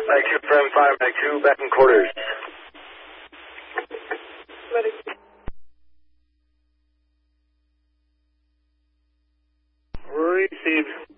Mike 2 from 5, Mike 2, back in quarters. Received.